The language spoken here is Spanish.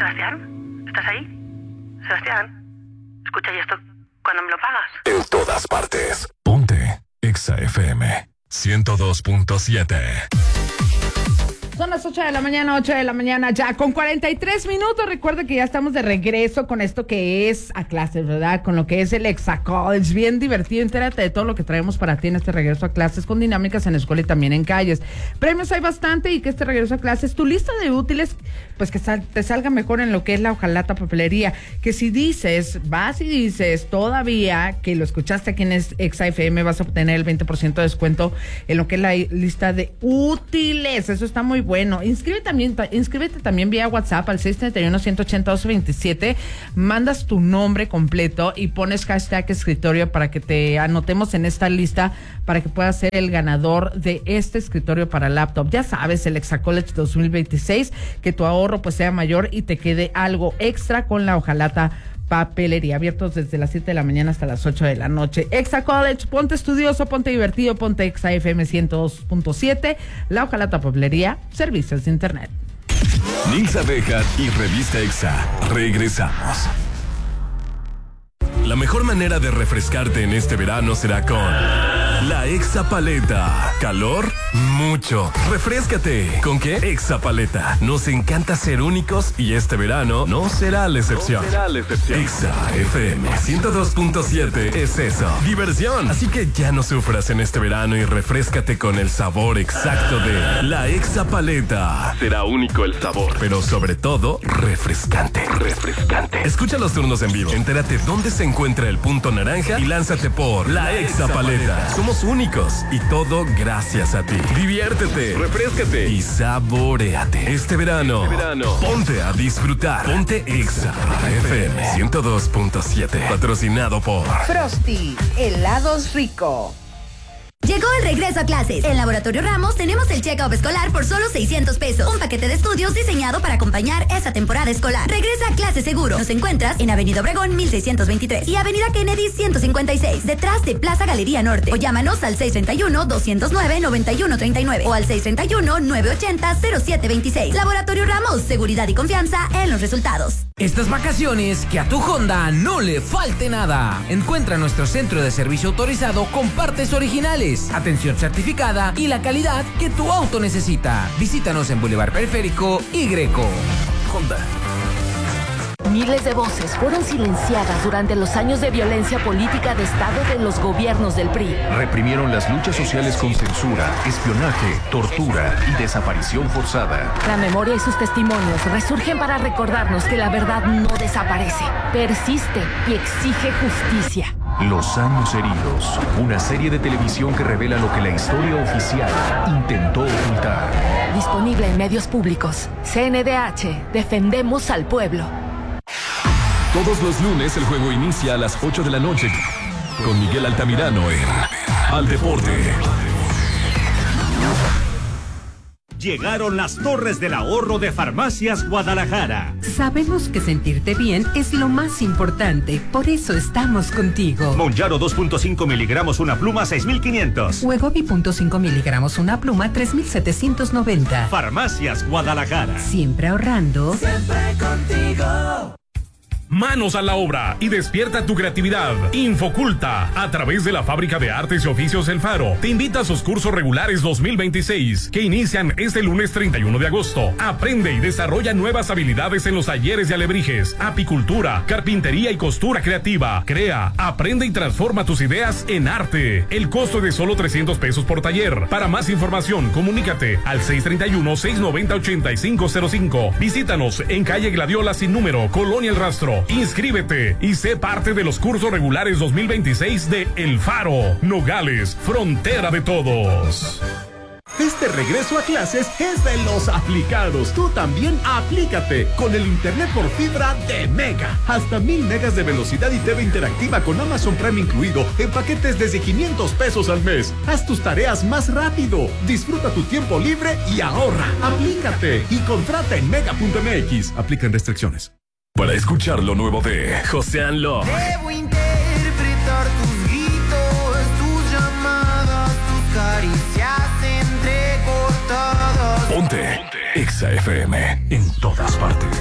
Sebastián, ¿estás ahí? Sebastián, escucha, ¿y esto cuándo me lo pagas? En todas partes. Ponte Exa FM 102.7. Son las 8 de la mañana, ya con 43 minutos. Recuerda que ya estamos de regreso con esto que es a clases, ¿verdad? Con lo que es el Exa College. Bien divertido, entérate de todo lo que traemos para ti en este regreso a clases con dinámicas en la escuela y también en calles. Premios hay bastante y que este regreso a clases, tu lista de útiles, pues que te salga mejor en lo que es la hojalata papelería. Que si vas y dices todavía que lo escuchaste aquí en Exa FM, vas a obtener el 20% de descuento en lo que es la lista de útiles. Eso está muy bueno. Inscríbete también vía WhatsApp al 631-180-1227. Mandas tu nombre completo y pones hashtag escritorio para que te anotemos en esta lista para que puedas ser el ganador de este escritorio para laptop. Ya sabes, el Exa College 2026, que tu ahorro pues sea mayor y te quede algo extra con la hojalata papelería, abiertos desde las 7 de la mañana hasta las 8 de la noche. Exa College, ponte estudioso, ponte divertido, ponte Exa FM 102.7, la hojalata papelería, servicios de internet. Nils Abeja y Revista Exa. Regresamos. La mejor manera de refrescarte en este verano será con la Exa Paleta. ¿Calor? Mucho. Refréscate. ¿Con qué? Exa Paleta. Nos encanta ser únicos y este verano no será la excepción. Exa FM 102.7 es eso. Diversión. Así que ya no sufras en este verano y refréscate con el sabor exacto de la Exa Paleta. Será único el sabor, pero sobre todo refrescante. Escucha los turnos en vivo. Entérate dónde se encuentra el punto naranja y lánzate por la Exa Paleta. Somos únicos y todo gracias a ti. Diviértete, refréscate y saboréate. Este verano, ponte a disfrutar. Ponte Exa FM 102.7. Patrocinado por Frosty, helados rico. Llegó el regreso a clases. En Laboratorio Ramos tenemos el check-up escolar por solo 600 pesos. Un paquete de estudios diseñado para acompañar esta temporada escolar. Regresa a clases seguro. Nos encuentras en Avenida Obregón 1623 y Avenida Kennedy 156, detrás de Plaza Galería Norte. O llámanos al 631-209-9139 o al 631-980-0726. Laboratorio Ramos, seguridad y confianza en los resultados. Estas vacaciones, que a tu Honda no le falte nada. Encuentra nuestro centro de servicio autorizado con partes originales, atención certificada y la calidad que tu auto necesita. Visítanos en Boulevard Periférico y Greco. Honda. Miles de voces fueron silenciadas durante los años de violencia política de Estado de los gobiernos del PRI. Reprimieron las luchas sociales con censura, espionaje, tortura y desaparición forzada. La memoria y sus testimonios resurgen para recordarnos que la verdad no desaparece, persiste y exige justicia. Los años heridos, una serie de televisión que revela lo que la historia oficial intentó ocultar. Disponible en medios públicos. CNDH, defendemos al pueblo. Todos los lunes el juego inicia a las 8 de la noche con Miguel Altamirano en Al Deporte. Llegaron las Torres del Ahorro de Farmacias Guadalajara. Sabemos que sentirte bien es lo más importante, por eso estamos contigo. Monjaro 2.5 miligramos una pluma 6,500. Wegovy 0.5 miligramos una pluma 3,790. Farmacias Guadalajara. Siempre ahorrando. Siempre contigo. Manos a la obra y despierta tu creatividad. Infoculta, a través de la Fábrica de Artes y Oficios El Faro, te invita a sus cursos regulares 2026, que inician este lunes 31 de agosto. Aprende y desarrolla nuevas habilidades en los talleres de alebrijes, apicultura, carpintería y costura creativa. Crea, aprende y transforma tus ideas en arte. El costo es de solo 300 pesos por taller. Para más información, comunícate al 631-690-8505. Visítanos en calle Gladiola sin número, Colonia El Rastro. Inscríbete y sé parte de los cursos regulares 2026 de El Faro. Nogales, frontera de todos. Este regreso a clases es de los aplicados. Tú también aplícate con el internet por fibra de Mega. Hasta 1000 megas de velocidad y TV interactiva con Amazon Prime incluido en paquetes desde 500 pesos al mes. Haz tus tareas más rápido. Disfruta tu tiempo libre y ahorra. Aplícate y contrata en mega.mx. Aplican restricciones. Para escuchar lo nuevo de José Anlo. Debo interpretar tus gritos, tus llamadas, tus caricias entrecortadas. Ponte Exa FM en todas partes.